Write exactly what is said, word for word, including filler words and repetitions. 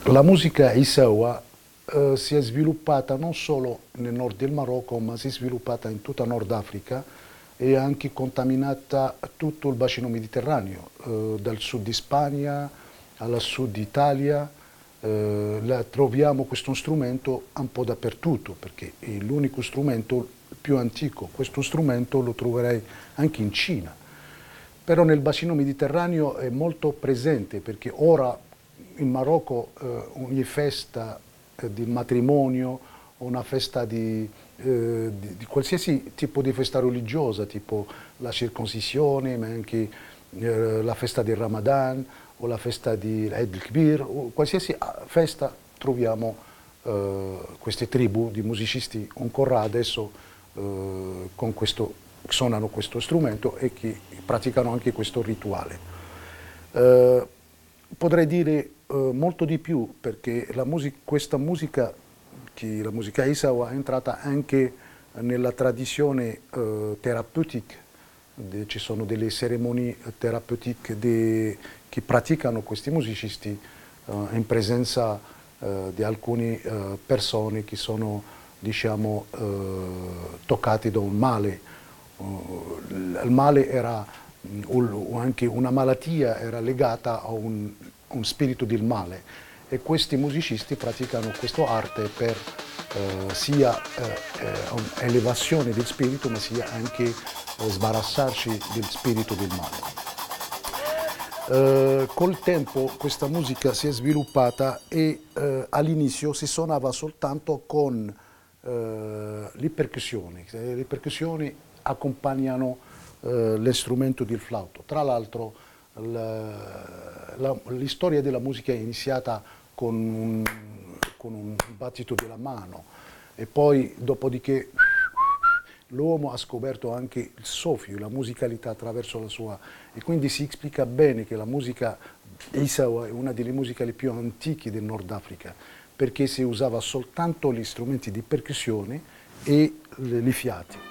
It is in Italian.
La musica Isawa eh, si è sviluppata non solo nel nord del Marocco, ma si è sviluppata in tutta Nord Africa e ha anche contaminata tutto il bacino mediterraneo, eh, dal sud di Spagna al sud Italia. Eh, la, troviamo questo strumento un po' dappertutto, perché è l'unico strumento più antico. Questo strumento lo troverei anche in Cina, però nel bacino mediterraneo è molto presente, perché ora in Marocco eh, ogni festa eh, di matrimonio, una festa di, eh, di, di qualsiasi tipo di festa religiosa, tipo la circoncisione, ma anche eh, la festa del Ramadan o la festa di Eid al-Kbir, o qualsiasi festa troviamo eh, queste tribù di musicisti ancora adesso eh, con questo, suonano questo strumento e che praticano anche questo rituale. Eh, potrei dire eh, molto di più, perché la musica, questa musica, che la musica Isawa, è entrata anche nella tradizione eh, terapeutica. De, ci sono delle cerimonie terapeutiche de, che praticano questi musicisti eh, in presenza eh, di alcune eh, persone che sono, diciamo, eh, toccate da un male. Uh, il male era o anche una malattia, era legata a un, un spirito del male, e questi musicisti praticano questa arte per eh, sia eh, elevazione del spirito, ma sia anche eh, sbarazzarci del spirito del male. Eh, col tempo questa musica si è sviluppata e eh, all'inizio si suonava soltanto con eh, le percussioni. Le percussioni accompagnano eh, l'istrumento del flauto. Tra l'altro l'istoria della musica è iniziata con un, con un battito della mano, e poi dopodiché l'uomo ha scoperto anche il soffio, la musicalità attraverso la sua, e quindi si spiega bene che la musica Isawa è una delle musiche più antiche del Nord Africa, perché si usava soltanto gli strumenti di percussione e i fiati.